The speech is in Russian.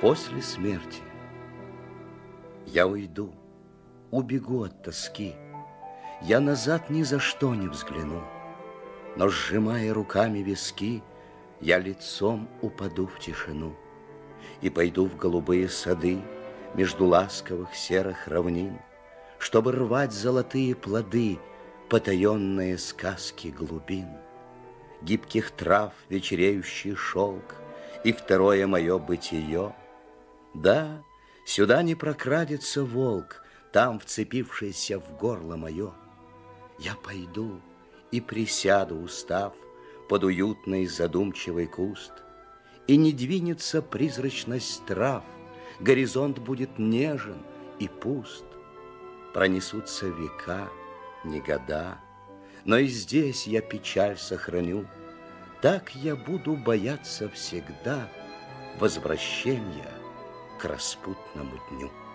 После смерти я уйду, убегу от тоски, я назад ни за что не взгляну, но, сжимая руками виски, я лицом упаду в тишину и пойду в голубые сады между ласковых серых равнин, чтобы рвать золотые плоды, потаенные сказки глубин, гибких трав вечереющий шелк и второе мое бытие. Да, сюда не прокрадется волк, там вцепившийся в горло мое. Я пойду и присяду, устав, под уютный задумчивый куст, и не двинется призрачность трав, горизонт будет нежен и пуст. Пронесутся века, не года, но и здесь я печаль сохраню. Так я буду бояться всегда возвращения к распутному дню.